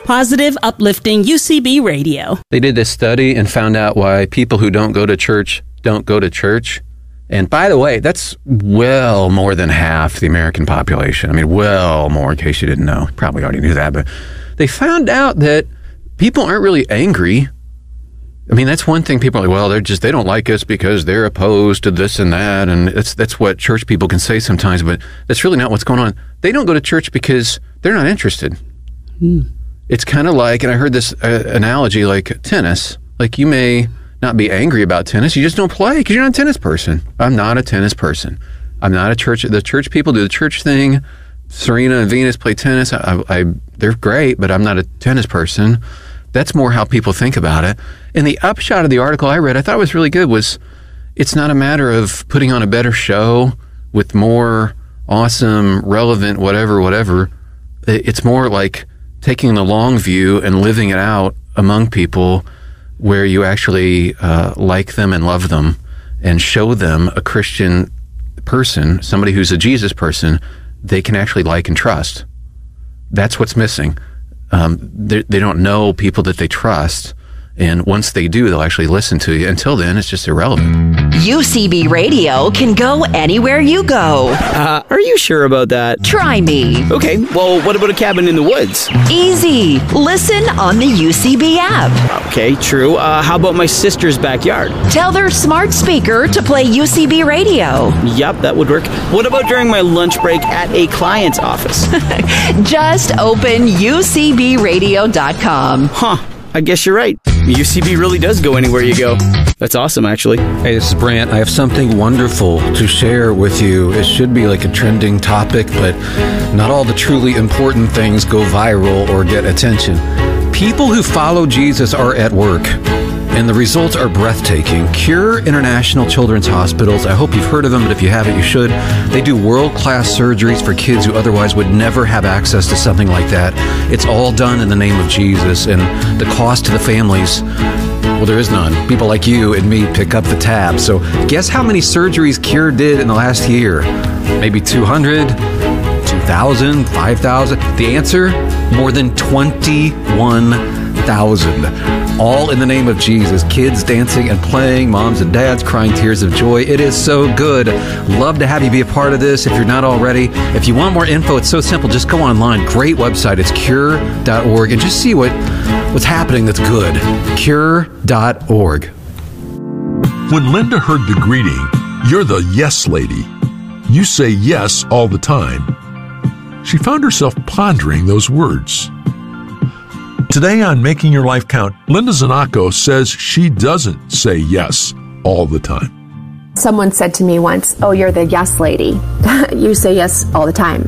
Positive, uplifting UCB Radio. They did this study and found out why people who don't go to church don't go to church. And by the way, that's well more than half the American population. I mean, well more, in case you didn't know. You probably already knew that, but they found out that people aren't really angry. I mean, that's one thing. People are like, well, they don't like us because they're opposed to this and that. And that's what church people can say sometimes, but that's really not what's going on. They don't go to church because they're not interested. It's kind of like, and I heard this analogy, like tennis. Like, you may not be angry about tennis, you just don't play because you're not a tennis person. I'm not a tennis person. I'm not a church. The church people do the church thing. Serena and Venus play tennis. They're great, but I'm not a tennis person. That's more how people think about it. And the upshot of the article I read, I thought was really good, was it's not a matter of putting on a better show with more awesome, relevant, whatever. It's more like taking the long view and living it out among people where you actually like them and love them and show them a Christian person, somebody who's a Jesus person, they can actually like and trust. That's what's missing. They don't know people that they trust. And once they do, they'll actually listen to you. Until then, it's just irrelevant. UCB Radio can go anywhere you go. Are you sure about that? Try me. Okay, well, what about a cabin in the woods? Easy. Listen on the UCB app. Okay, true. How about my sister's backyard? Tell their smart speaker to play UCB Radio. Yep, that would work. What about during my lunch break at a client's office? Just open UCBradio.com. Huh. I guess you're right. UCB really does go anywhere you go. That's awesome, actually. Hey, this is Brant. I have something wonderful to share with you. It should be like a trending topic, but not all the truly important things go viral or get attention. People who follow Jesus are at work, and the results are breathtaking. Cure International Children's Hospitals. I hope you've heard of them, but if you haven't, you should. They do world-class surgeries for kids who otherwise would never have access to something like that. It's all done in the name of Jesus, and the cost to the families, well, there is none. People like you and me pick up the tab. So guess how many surgeries Cure did in the last year? Maybe 200, 2,000, 5,000? The answer? More than 21,000. All in the name of Jesus. Kids dancing and playing, moms and dads crying tears of joy. It is so good. Love to have you be a part of this if you're not already. If you want more info, it's so simple. Just go online. Great website. It's cure.org and just see what's happening that's good. Cure.org. When Linda heard the greeting, "You're the yes lady. You say yes all the time," she found herself pondering those words. Today on Making Your Life Count, Linda Zanacco says she doesn't say yes all the time. Someone said to me once, "Oh, you're the yes lady. You say yes all the time."